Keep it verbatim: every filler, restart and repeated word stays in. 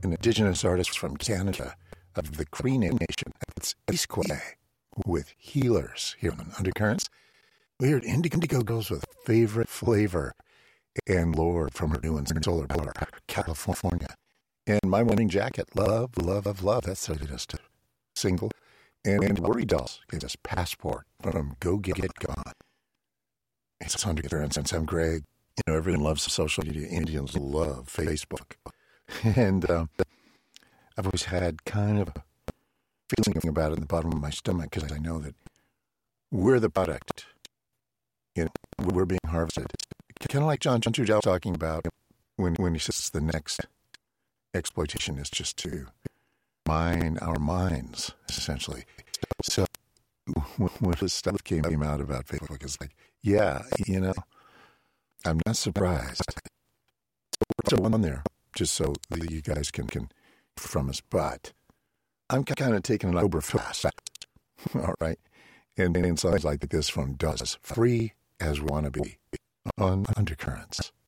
an indigenous artist from Canada of the Cree Nation. It's Isquay with Healers here on Undercurrents. Weird Indigo Girls with Favorite Flavor and Lord from her new one, Solar Power, California. And My Wedding Jacket, Love, Love, Love, Love. That's the latest single. And, and Worry Dolls gave us Passport from Go Get It Gone. It's Undercurrents. And I'm Greg. You know, everyone loves social media. Indians love Facebook. And um, I've always had kind of a feeling about it in the bottom of my stomach because I know that we're the product. You know, we're being harvested. Kind of like John Trudell talking about when, when he says the next exploitation is just to mine our minds, essentially. So when, when this stuff came out about Facebook, it's like, yeah, you know, I'm not surprised. So one there, just so that you guys can, can from us. But I'm kind of taking an over fast. All right. And, and songs like this from Does Free as We Want to Be on Undercurrents.